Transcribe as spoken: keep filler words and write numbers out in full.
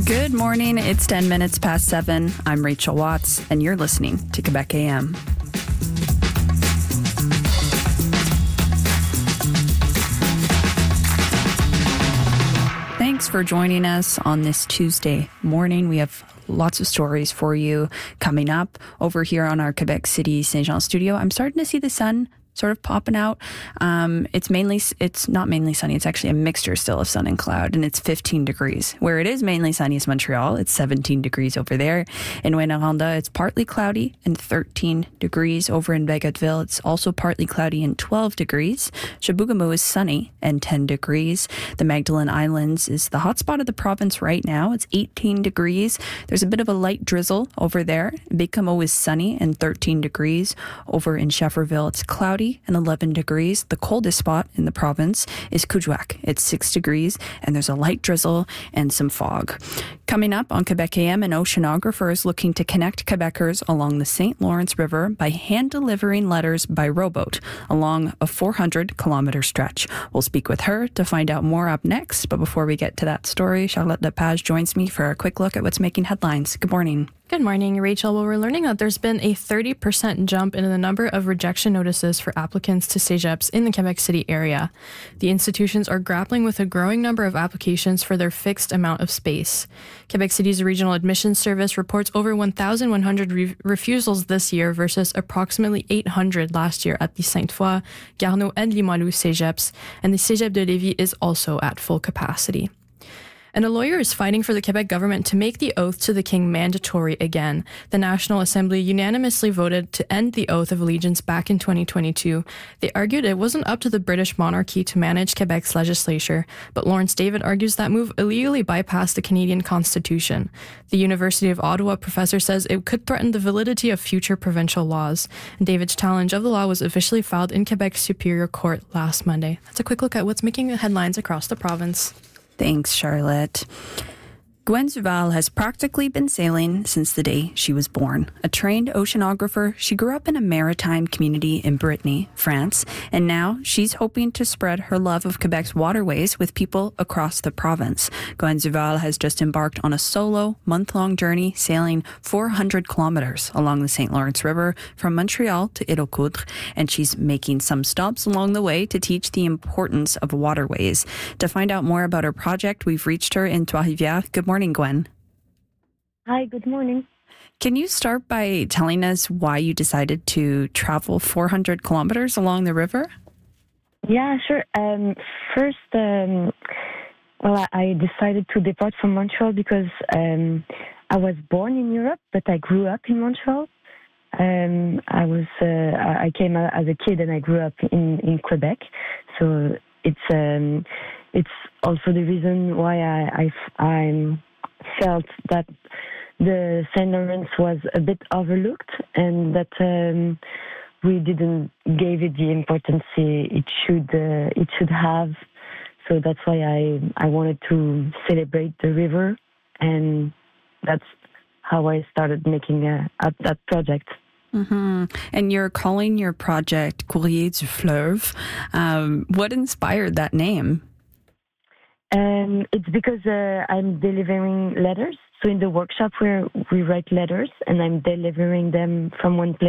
Good morning. It's ten minutes past seven. I'm Rachel Watts, and you're listening to Quebec A M. Thanks for joining us on this Tuesday morning. We have lots of stories for you coming up over here on our Quebec City Saint Jean studio. I'm starting to see the sun sort of popping out. Um, it's mainly, it's not mainly sunny. It's actually a mixture still of sun and cloud, and it's fifteen degrees. Where it is mainly sunny is Montreal. It's seventeen degrees over there. In Rouyn-Noranda, it's partly cloudy and thirteen degrees. Over in Bagotville, it's also partly cloudy and twelve degrees. Chibougamau is sunny and ten degrees. The Magdalen Islands is the hotspot of the province right now. It's eighteen degrees. There's a bit of a light drizzle over there. Bécomo is sunny and thirteen degrees. Over in Schefferville, it's cloudy and eleven degrees. The coldest spot in the province is Kuujjuaq. It's six degrees, and there's a light drizzle and some fog. Coming up on Quebec A M, an oceanographer is looking to connect Quebecers along the Saint Lawrence River by hand-delivering letters by rowboat along a four hundred kilometer stretch. We'll speak with her to find out more up next, but before we get to that story, Charlotte Lepage joins me for a quick look at what's making headlines. Good morning. Good morning, Rachel. Well, we're learning that there's been a thirty percent jump in the number of rejection notices for applicants to cégeps in the Quebec City area. The institutions are grappling with a growing number of applications for their fixed amount of space. Quebec City's Regional Admissions Service reports over one thousand one hundred re- refusals this year versus approximately eight hundred last year at the Sainte-Foy, Garneau, and Limoilou cégeps, and the Cégep de Lévis is also at full capacity. And a lawyer is fighting for the Quebec government to make the oath to the king mandatory again. The National Assembly unanimously voted to end the oath of allegiance back in twenty twenty-two. They argued it wasn't up to the British monarchy to manage Quebec's legislature, but Lawrence David argues that move illegally bypassed the Canadian Constitution. The University of Ottawa professor says it could threaten the validity of future provincial laws. And David's challenge of the law was officially filed in Quebec's Superior Court last Monday. That's a quick look at what's making the headlines across the province. Thanks, Charlotte. Gwen Duval has practically been sailing since the day she was born. A trained oceanographer, she grew up in a maritime community in Brittany, France, and now she's hoping to spread her love of Quebec's waterways with people across the province. Gwen Duval has just embarked on a solo, month-long journey sailing four hundred kilometers along the Saint Lawrence River from Montreal to Île-aux-Coudres, and she's making some stops along the way to teach the importance of waterways. To find out more about her project, we've reached her in Trois-Rivières. Good morning. Morning, Gwen. Hi, good morning. Can you start by telling us why you decided to travel four hundred kilometers along the river? Yeah, sure. Um, first, um, well, I decided to depart from Montreal because um, I was born in Europe, but I grew up in Montreal. Um, I was uh, I came as a kid and I grew up in, in Quebec, so it's um, it's also the reason why I I I'm felt that the Saint Lawrence was a bit overlooked and that um, we didn't give it the importance it should uh, it should have. So that's why I I wanted to celebrate the river, and that's how I started making a, a, that project. Mm-hmm. And you're calling your project Courrier du Fleuve. Um, what inspired that name? Um, it's because uh, I'm delivering letters. So in the workshop where we write letters and I'm delivering them from one place